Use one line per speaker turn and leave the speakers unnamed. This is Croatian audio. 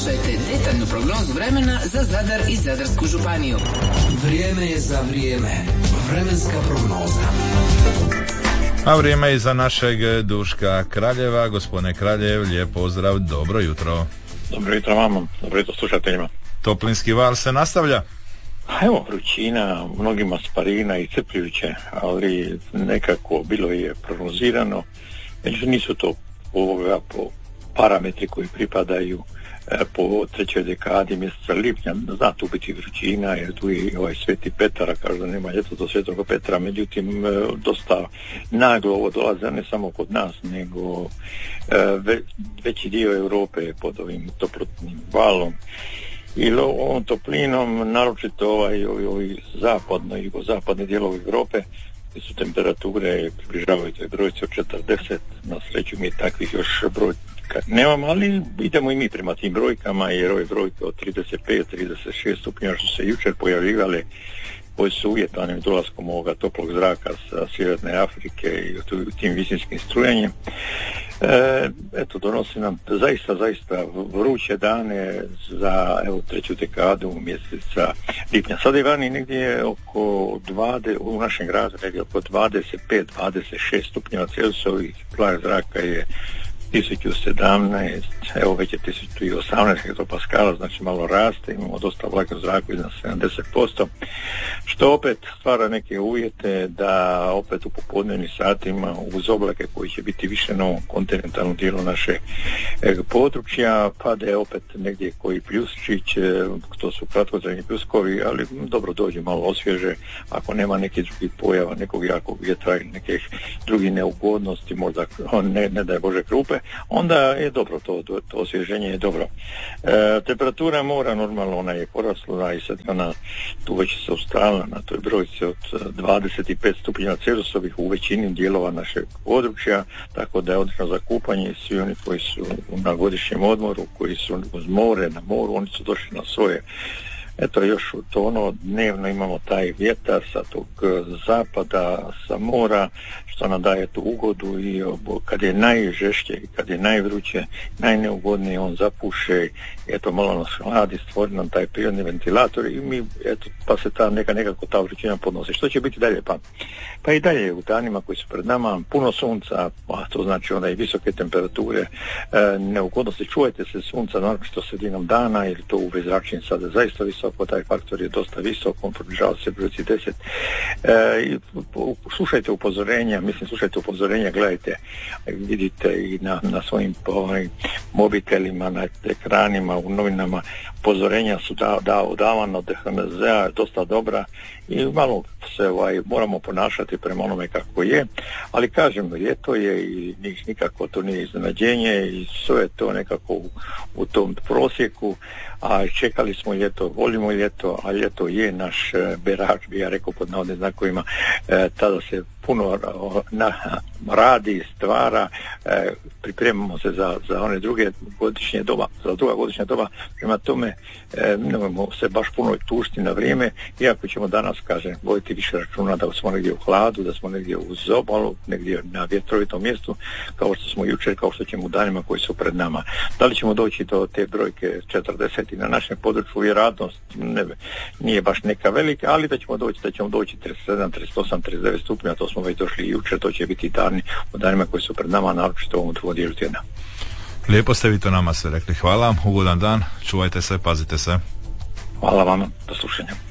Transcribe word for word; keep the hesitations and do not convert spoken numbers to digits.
Slušajte detaljnu prognozu vremena za Zadar i Zadarsku županiju.
Vrijeme je za vrijeme. Vremenska prognoza.
A vrijeme je za našeg Duška Kraljeva. Gospodine Kraljev, lijep pozdrav, dobro jutro.
Dobro jutro vama, dobro jutro slušateljima.
Toplinski val se nastavlja?
Evo, vrućina, mnogima sparina i crpljuće, ali nekako bilo je prognozirano. Međutim, nisu to ovoga po parametri koji pripadaju e, po trećoj dekadi mjeseca lipnja. Zna tu biti vrućina, jer tu je i ovaj Sveti Petar, a kaže da nema ljeto do Svetog Petra, međutim e, dosta naglo ovo dolaze, ne samo kod nas, nego e, ve, veći dio Europe je pod ovim toplotnim valom. I ovom toplinom, naročito ovaj, ovaj, ovaj zapadno i zapadni dijelovi Europe, gdje su temperature približavaju toj brojci od četrdeset, na sreću mi takvih još brojka nemamo, ali idemo i mi prema tim brojkama, jer ove brojke od trideset pet do trideset šest stupnjeva što se jučer pojavljivale, koji su uvjetani dolaskom ovoga toplog zraka sa Sjeverne Afrike i tim visinskim strujanjem. E, eto, donosi nam zaista, zaista vruće dane za evo treću dekadu mjeseca lipnja. Sada je vani negdje oko dvadeset, u našem gradu negdje oko dvadeset pet do dvadeset šest stupnjeva Celzijusovih, tlak zraka je tisuću sedamnaest, evo već je tisuću osamnaest hektopaskala, znači malo raste, imamo dosta vlaga zraka iznad sedamdeset posto, što opet stvara neke uvjete da opet u popodnevnim satima uz oblake koji će biti više na ovom kontinentalnom dijelu naše e, područja, pade opet negdje koji pljusčić, e, to su kratkotrajni pljuskovi, ali dobro dođe malo osvježe, ako nema nekih drugih pojava, nekog jakog vjetra ili nekih drugih neugodnosti, možda ne, ne daj Bože krupe, onda je dobro, to, to, to osvježenje je dobro. E, temperatura mora normalno, ona je porasla i sad ona tu već se ustala na toj brojci od dvadeset pet stupnjeva Celzijusovih u većini dijelova našeg područja, tako da je odlično za kupanje i svi oni koji su na godišnjem odmoru, koji su uz more, na moru, oni su došli na svoje. Eto, još to ono, dnevno imamo taj vjetar sa tog zapada, sa mora, što nam daje tu ugodu i kad je najžešće i kad je najvruće, najneugodnije, on zapuše, eto, malo nas hladi, stvori nam taj prirodni ventilator i mi, eto, pa se ta neka, nekako ta vrućina podnosi. Što će biti dalje? Pa, pa i dalje u danima koji su pred nama, puno sunca, a to znači onda i visoke temperature, e, neugodnosti, čuvajte se sunca, naročito sredinom dana, jer to u zračenju sada zaista visoko, taj faktor je dosta visok, on približava se brojci deset. E, slušajte upozorenja, mislim slušajte upozorenja, gledajte, vidite i na, na svojim ovaj, mobitelima, na ekranima, u novinama, upozorenja su da, da, davano od H M Z-a, dosta dobra i malo se ovaj, moramo ponašati prema onome kako je, ali kažem, ljeto je i nikako to nije iznenađenje i sve je to nekako u, u tom prosjeku, a čekali smo ljeto, volimo ljeto, a ljeto je naš e, berač, bi ja rekao pod navodnim znakovima, e, tada se puno na, radi, stvara, e, pripremamo se za, za one druge godišnje doba, za druga godišnja doba, prema tome e, nemojmo se baš puno tužiti na vrijeme, iako ćemo danas, kažem, voditi više računa da smo negdje u hladu, da smo negdje uz obalu, negdje na vjetrovitom mjestu, kao što smo jučer, kao što ćemo u danima koji su pred nama. Da li ćemo doći do te brojke četrdeset na našem području, vjerojatnost ne, nije baš neka velika, ali da ćemo doći, da ćemo doći trideset sedam, trideset osam, trideset devet stupnja, to smo već došli jučer, to će biti dani u danima koji su pred nama, naročito u ovom drugom dijelu tjedna.
Lijepo ste vi to nama sve rekli. Hvala, ugodan dan, čuvajte se, pazite se.
Hvala vama, do slušanja.